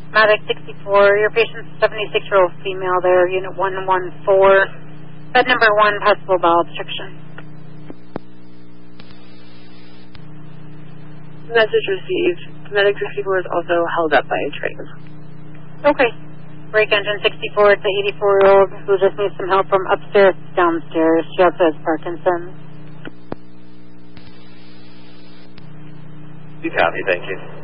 Medic 64, your patient's a 76-year-old female there, unit 114. Bed number 1, possible bowel obstruction. Message received. Medic 64 is also held up by a train. Okay. Brake engine 64, it's an 84-year-old who just needs some help from upstairs to downstairs. She also has Parkinson's. You copy, thank you.